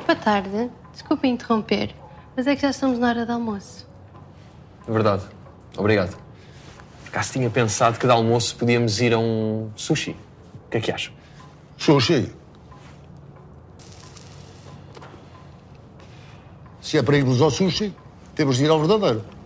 Boa tarde. Desculpe interromper, mas é que já estamos na hora do almoço. É verdade. Obrigado. Por acaso tinha pensado que de almoço podíamos ir a um sushi. O que é que acham? Sushi? Se é para irmos ao sushi, temos de ir ao verdadeiro.